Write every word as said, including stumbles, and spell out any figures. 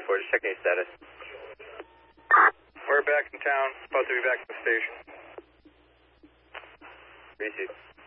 four, just checking your status. We're back in town, supposed to be back at the station. Receive.